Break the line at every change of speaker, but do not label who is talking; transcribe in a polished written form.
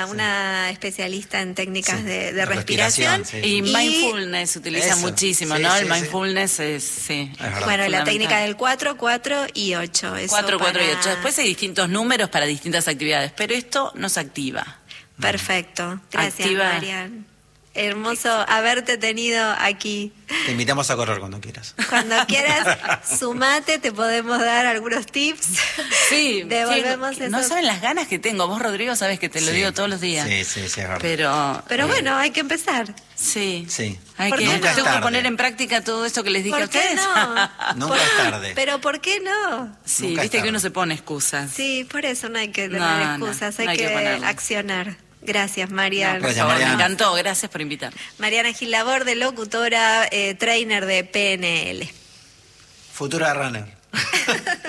una especialista en técnicas de respiración.
Y mindfulness utiliza muchísimo, ¿no? El mindfulness es
bueno, la técnica del 4, 4 y 8.
4, 4 y 8. Después hay distintos números para distintas actividades, pero esto nos activa.
Perfecto. Gracias, Marian. Hermoso haberte tenido aquí.
Te invitamos a correr cuando quieras.
Cuando quieras, sumate, te podemos dar algunos tips.
Sí,
devolvemos
no saben las ganas que tengo. Vos, Rodrigo, sabes que te lo digo todos los días.
Sí, es verdad.
Pero bueno, hay que empezar.
Sí.
Hay
tengo que poner en práctica todo esto que les dije a ustedes.
No?
Nunca es tarde.
Pero ¿por qué no?
Sí, nunca viste que uno se pone excusas.
Sí, por eso no hay que tener excusas, hay que accionar. Gracias, Marian.
Gracias, Marian.
Me encantó, gracias por invitarme.
Mariana Gil Laborde, locutora, trainer de PNL.
Futura runner.